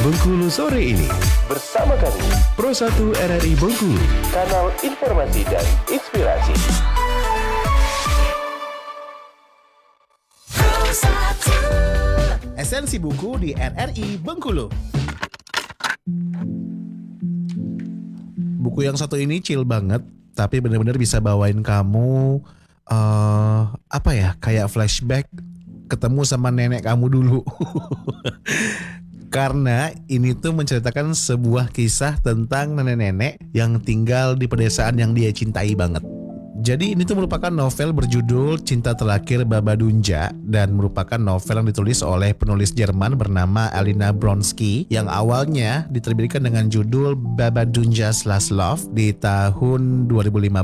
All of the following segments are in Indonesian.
Bengkulu sore ini Bersama kami, Pro 1 RRI Bengkulu. kanal informasi dan inspirasi. Esensi buku di RRI Bengkulu. Buku yang satu ini chill banget, tapi benar-benar bisa bawain kamu kayak flashback ketemu sama nenek kamu dulu. Karena ini tuh menceritakan sebuah kisah tentang nenek-nenek yang tinggal di pedesaan yang dia cintai banget. Jadi ini tuh merupakan novel berjudul Cinta Terakhir Babadunja dan merupakan novel yang ditulis oleh penulis Jerman bernama Alina Bronsky yang awalnya diterbitkan dengan judul Babadunja's Last Love di tahun 2015.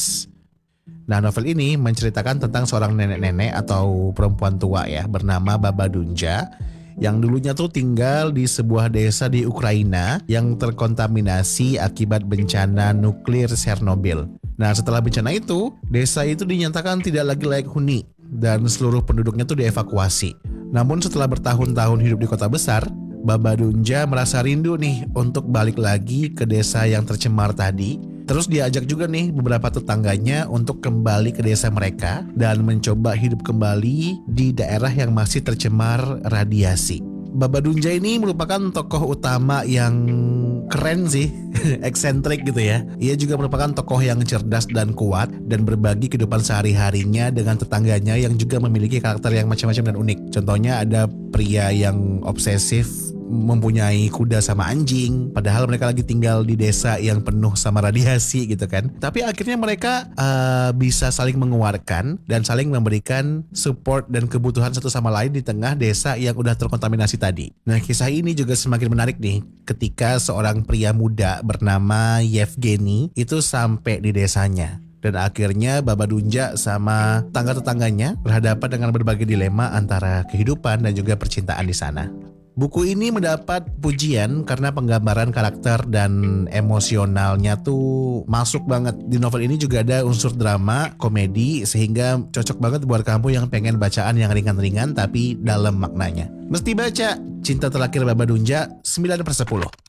Nah, novel ini menceritakan tentang seorang nenek-nenek atau perempuan tua ya bernama Babadunja yang dulunya tuh tinggal di sebuah desa di Ukraina yang terkontaminasi akibat bencana nuklir Chernobyl. Nah, setelah bencana itu, desa itu dinyatakan tidak lagi layak huni dan seluruh penduduknya tuh dievakuasi. Namun setelah bertahun-tahun hidup di kota besar, Babadunja merasa rindu nih untuk balik lagi ke desa yang tercemar tadi. Terus diajak juga nih beberapa tetangganya untuk kembali ke desa mereka dan mencoba hidup kembali di daerah yang masih tercemar radiasi. Babadunja ini merupakan tokoh utama yang keren sih, eksentrik gitu ya. Ia juga merupakan tokoh yang cerdas dan kuat dan berbagi kehidupan sehari-harinya dengan tetangganya yang juga memiliki karakter yang macam-macam dan unik. Contohnya ada pria yang obsesif mempunyai kuda sama anjing, padahal mereka lagi tinggal di desa yang penuh sama radiasi gitu kan. Tapi akhirnya mereka bisa saling menguatkan dan saling memberikan support dan kebutuhan satu sama lain di tengah desa yang udah terkontaminasi tadi. Nah, kisah ini juga semakin menarik nih ketika seorang pria muda bernama Yevgeny itu sampai di desanya. Dan akhirnya Babadunja sama tetangga-tetangganya berhadapan dengan berbagai dilema antara kehidupan dan juga percintaan di sana. Buku ini mendapat pujian karena penggambaran karakter dan emosionalnya tuh masuk banget. Di novel ini juga ada unsur drama, komedi, sehingga cocok banget buat kamu yang pengen bacaan yang ringan-ringan tapi dalam maknanya. Mesti baca Cinta Terakhir Babadunja 9/10.